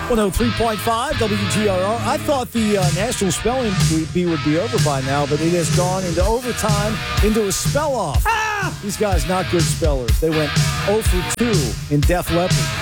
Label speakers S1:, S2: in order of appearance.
S1: 103.5 WGRR. I thought the National Spelling Bee would be over by now, but it has gone into overtime, into a spell-off. These guys not good spellers. They went 0 for 2 in Def Leppard.